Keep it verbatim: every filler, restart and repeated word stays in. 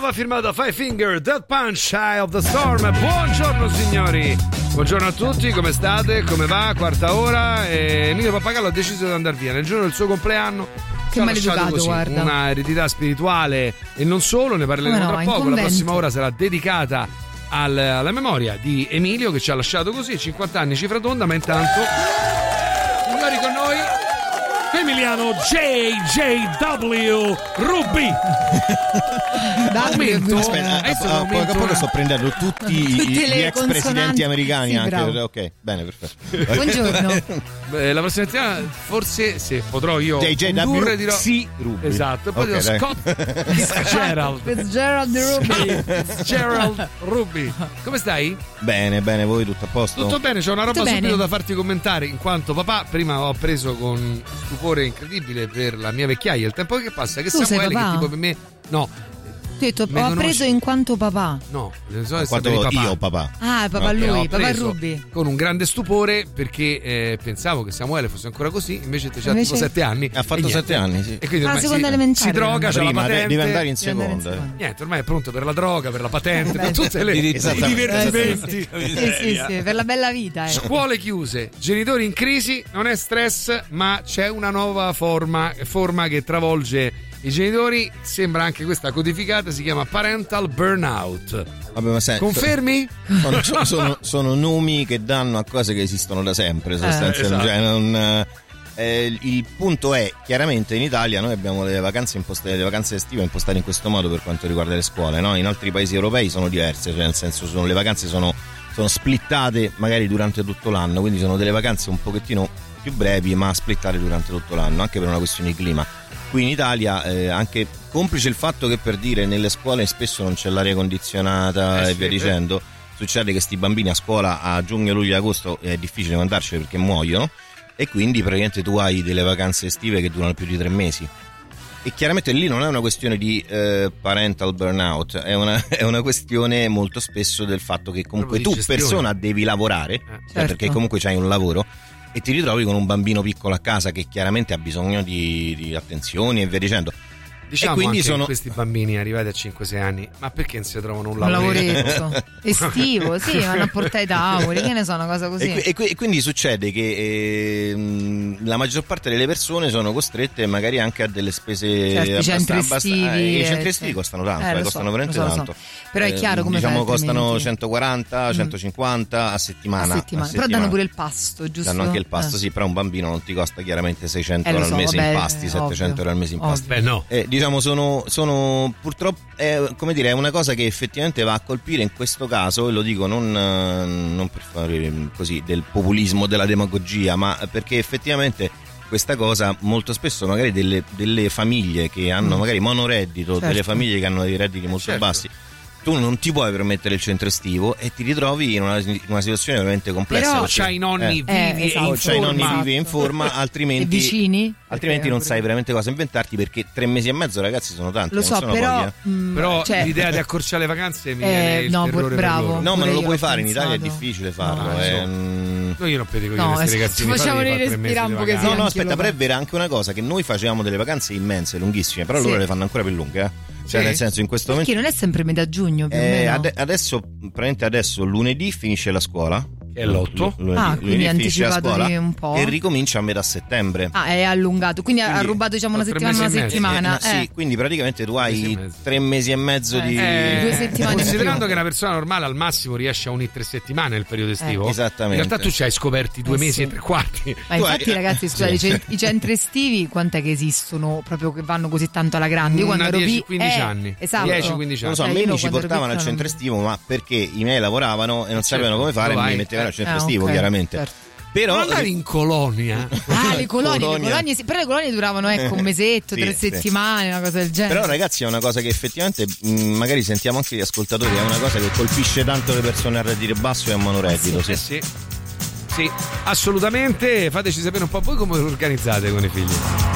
nuova firmata Five Finger Death Punch Eye of the Storm. Buongiorno signori, buongiorno a tutti, come state? Come va? Quarta ora e Emilio Pappagallo ha deciso di andare via nel giorno del suo compleanno. Che maleducato, così, guarda. Una eredità spirituale e non solo, ne parleremo no, tra poco. La prossima ora sarà dedicata al, alla memoria di Emilio che ci ha lasciato così, cinquanta anni, cifra tonda, ma intanto signori con noi Emiliano J J W Ruby. Aumento, aspetta, a, a poco a poco sto prendendo tutti gli ex presidenti americani, sì, anche bravo. Ok, bene, perfetto. Buongiorno. Beh, la prossima settimana forse se potrò io J J W dirò sì, Ruby. Esatto, poi okay, dirò Scott Fitzgerald Fitzgerald Ruby. Fitzgerald Ruby. Come stai? Bene, bene, voi tutto a posto? Tutto bene, c'ho una roba tutto subito bene. da farti commentare, in quanto papà prima ho preso con stupore incredibile per la mia vecchiaia il tempo che passa che tu Samuele sei che tipo per me no Ho detto, ho conosci? preso in quanto papà. No, so quanto io papà. papà. Ah, papà no, lui, papà Ruby. Con un grande stupore perché eh, pensavo che Samuele fosse ancora così, invece c'ha invece... tipo sette anni. Ha fatto sette anni, sì. E quindi ah, ormai si, si droga, c'ha la patente. Deve andare in seconda. In Niente, ormai è pronto per la droga, per la patente, per tutte le i divertimenti. Eh, sì, sì, sì, sì, per la bella vita. Eh. Scuole chiuse, genitori in crisi, non è stress, ma c'è una nuova forma, forma che travolge i genitori, sembra anche questa codificata, si chiama parental burnout. Vabbè, ma senti, confermi? Sono, sono, sono nomi che danno a cose che esistono da sempre sostanzialmente. Eh, esatto. Cioè, non, eh, il punto è, chiaramente in Italia noi abbiamo le vacanze impostate, le vacanze estive impostate in questo modo per quanto riguarda le scuole, no? In altri paesi europei sono diverse, cioè nel senso sono, le vacanze sono, sono splittate magari durante tutto l'anno, quindi sono delle vacanze un pochettino più brevi ma splittate durante tutto l'anno, anche per una questione di clima. Qui in Italia, eh, anche complice il fatto che per dire nelle scuole spesso non c'è l'aria condizionata eh e sì, via dicendo, succede che sti bambini a scuola a giugno, luglio e agosto è difficile mandarci perché muoiono e quindi praticamente tu hai delle vacanze estive che durano più di tre mesi. E chiaramente lì non è una questione di eh, parental burnout, è una, è una questione molto spesso del fatto che comunque tu gestione. persona devi lavorare, eh, certo. perché comunque c'hai un lavoro e ti ritrovi con un bambino piccolo a casa che chiaramente ha bisogno di, di attenzioni e via dicendo. Diciamo e quindi anche sono... questi bambini arrivati a cinque sei anni, ma perché non si trovano un Un lavoretto? lavoretto estivo, sì, vanno a portare i tavoli, che ne so, una cosa così. E, e, e quindi succede che eh, la maggior parte delle persone sono costrette magari anche a delle spese certo, centri estivi, eh, i centri eh, estivi sì. costano tanto, eh, eh, lo costano so, veramente lo so, tanto. Lo so. Però è chiaro come diciamo fai costano altrimenti. centoquaranta, centocinquanta a settimana, a settimana. a Però settimana. danno pure il pasto, giusto? Danno anche il pasto, eh. sì, però un bambino non ti costa chiaramente seicento Eh, lo euro so, al mese vabbè, in pasti, settecento ovvio, euro al mese in pasti. Beh no. Eh, diciamo sono, sono purtroppo è, come dire, è una cosa che effettivamente va a colpire in questo caso, e lo dico non, non per fare così del populismo, della demagogia, ma perché effettivamente questa cosa molto spesso magari delle, delle famiglie che hanno mm. magari monoreddito, certo. delle famiglie che hanno dei redditi molto certo. bassi, tu non ti puoi permettere il centro estivo e ti ritrovi in una, in una situazione veramente complessa. Però perché, c'hai i nonni eh, vivi eh, esatto. e in o c'hai i nonni forma. vivi in forma, altrimenti e vicini? altrimenti non sai veramente cosa inventarti, perché tre mesi e mezzo ragazzi sono tanti. Lo non so, sono però, pochi, eh. mh, Però cioè, l'idea di accorciare le vacanze mi Eh, viene il no, terrore bravo. per loro. No, ma Pure non lo io puoi l'ho fare, in Italia è pensato. difficile farlo. No, è, so. mm, No, io non vedo No, questi esatto. ragazzini Facciamo fatevi dei fare tre mesi di respira un vacanze. No, no, anche aspetta, lo però è fa. vera anche una cosa, che noi facevamo delle vacanze immense, lunghissime, però Sì. loro le fanno ancora più lunghe, eh. Cioè, Sì. nel senso, in questo Perché momento non è sempre metà giugno più o eh, meno? ade- adesso, praticamente adesso lunedì finisce la scuola. Che è l'otto. L- lunedì, Ah, lunedì quindi è finisce la anticipato scuola di un po'. e ricomincia a metà settembre. Ah, è allungato, quindi, ha Quindi, rubato diciamo una tre settimana, una mesi e mezzo. settimana. Eh, ma sì, quindi praticamente tu Mesi e hai mezzo. tre mesi e mezzo di Eh, due settimane in Considerando più. che una persona normale al massimo riesce a unire tre settimane nel periodo estivo, Eh, esattamente. in realtà tu ci hai scoperti due Eh, mesi sì. e tre quarti. Ma Tu infatti hai- ragazzi, scusate, i Sì. cent- i centri estivi quant'è che esistono proprio che vanno così tanto alla grande? Io quando Una ero dieci pi- quindici eh, anni. Esatto. dieci quindici Non lo so, Cioè, a me io mi ci quando ero portavano al piccola centro non- estivo, ma perché i miei lavoravano e non sapevano Certo, come fare, lo e vai, mi mettevano al centro Ah, estivo, ok, chiaramente. certo. Però Non andare in colonia. Ah, le colonie, le Colonia. colonie sì, però le colonie duravano ecco un mesetto, Sì, tre sì. settimane, una cosa del genere. Però ragazzi è una cosa che effettivamente mh, magari sentiamo anche gli ascoltatori, è una cosa che colpisce tanto le persone a reddito basso e a monoreddito. Eh Sì. sì. Sì, assolutamente. Fateci sapere un po' voi come vi organizzate con i figli.